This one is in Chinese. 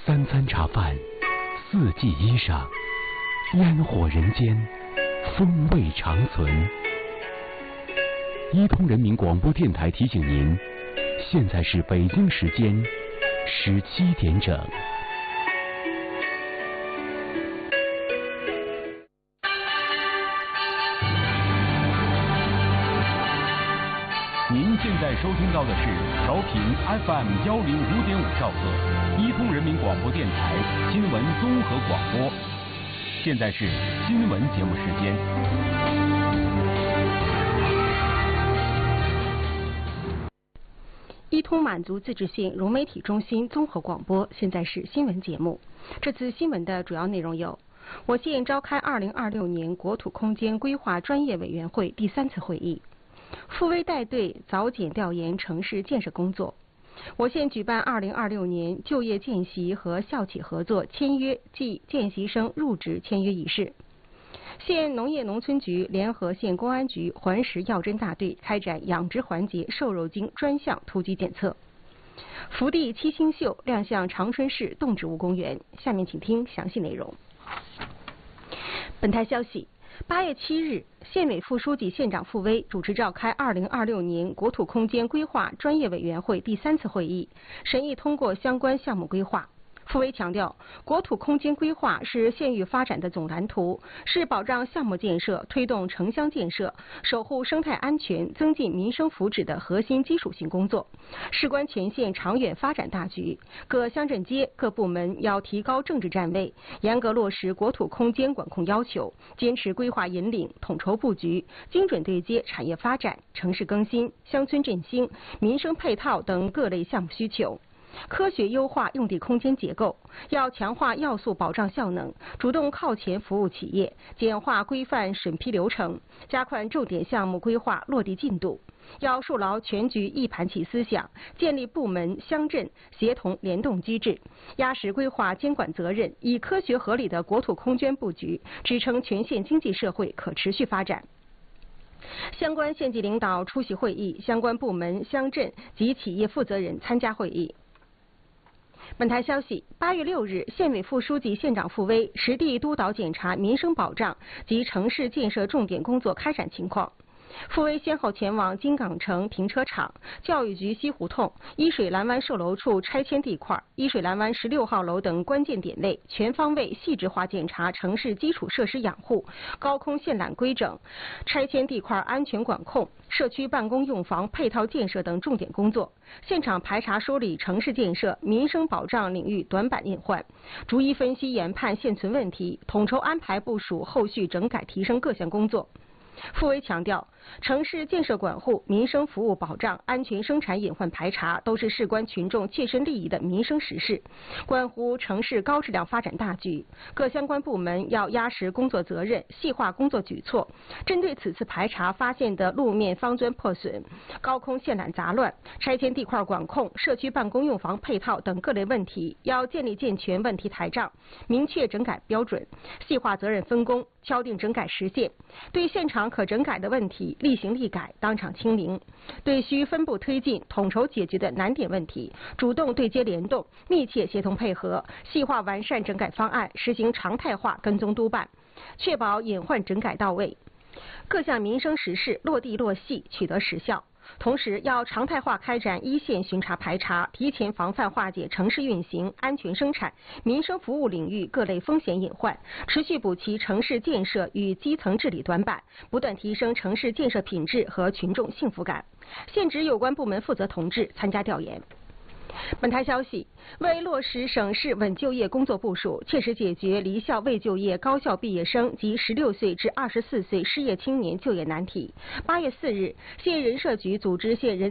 三餐茶饭，四季衣裳，烟火人间，风味长存。伊通人民广播电台提醒您，现在是北京时间17点整。您现在收听到的是调频 FM105.5兆赫，伊通人民广播电台新闻综合广播。现在是新闻节目时间。 伊通满族自治县融媒体中心综合广播，现在是新闻节目。这次新闻的主要内容有：我县召开2026年国土空间规划专业委员会第3次会议。复威带队早检调研城市建设工作。我县举办2026年就业见习和校企合作签约暨见习生入职签约仪式。县农业农村局联合县公安局环食药侦大队开展养殖环节瘦肉精专项突击检测。福地7星秀亮相长春市动植物公园。下面请听详细内容。本台消息，8月7日，县委副书记、县长傅威主持召开2026年国土空间规划专业委员会第3次会议，审议通过相关项目规划。傅威强调，国土空间规划是县域发展的总蓝图，是保障项目建设、推动城乡建设、守护生态安全、增进民生福祉的核心基础性工作，事关全县长远发展大局。各乡镇街、各部门要提高政治站位，严格落实国土空间管控要求，坚持规划引领、统筹布局，精准对接产业发展、城市更新、乡村振兴、民生配套等各类项目需求。科学优化用地空间结构，要强化要素保障效能，主动靠前服务企业，简化规范审批流程，加快重点项目规划落地进度。要树牢全局一盘棋思想，建立部门乡镇协同联动机制，压实规划监管责任，以科学合理的国土空间布局支撑全县经济社会可持续发展。相关县级领导出席会议，相关部门、乡镇及企业负责人参加会议。本台消息，8月6日，县委副书记、县长傅威实地督导检查民生保障及城市建设重点工作开展情况。傅威先后前往金港城停车场、教育局西胡同、伊水蓝湾售楼处拆迁地块、伊水蓝湾16号楼等关键点位，全方位细致化检查城市基础设施养护、高空线缆规整、拆迁地块安全管控、社区办公用房配套建设等重点工作，现场排查梳理城市建设、民生保障领域短板隐患，逐一分析研判现存问题，统筹安排部署后续整改提升各项工作。傅威强调，城市建设管护、民生服务保障、安全生产隐患排查都是事关群众切身利益的民生实事，关乎城市高质量发展大局。各相关部门要压实工作责任，细化工作举措。针对此次排查发现的路面方砖破损、高空线缆杂乱、拆迁地块管控、社区办公用房配套等各类问题，要建立健全问题台账，明确整改标准，细化责任分工，敲定整改时限。对现场可整改的问题立行立改，当场清零；对需分步推进、统筹解决的难点问题，主动对接联动，密切协同配合，细化完善整改方案，实行常态化跟踪督办，确保隐患整改到位，各项民生实事落地落细，取得实效。同时，要常态化开展一线巡查排查，提前防范化解城市运行、安全生产、民生服务领域各类风险隐患，持续补齐城市建设与基层治理短板，不断提升城市建设品质和群众幸福感。现职有关部门负责同志参加调研。本台消息，为落实省市稳就业工作部署，切实解决离校未就业高校毕业生及16岁至24岁失业青年就业难题，8月4日，县人社局组织县人